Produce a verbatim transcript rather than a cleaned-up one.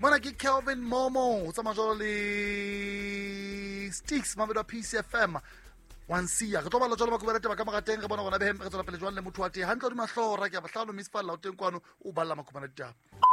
Mona ke Kelvin Momo, tsa majolo le Sticks mamedo P C F M. Wansia re tloba la jalo ba kubela ba ka magateng re bona bona behem re tsela pele jwang le motho wa te hantle di mahlora ke a bahlano misfalla o teng kwano o balla makubana tjapa.